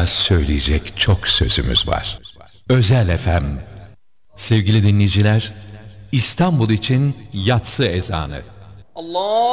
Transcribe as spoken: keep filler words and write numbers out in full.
Daha söyleyecek çok sözümüz var. Özel F M. Sevgili dinleyiciler, İstanbul için yatsı ezanı. Allah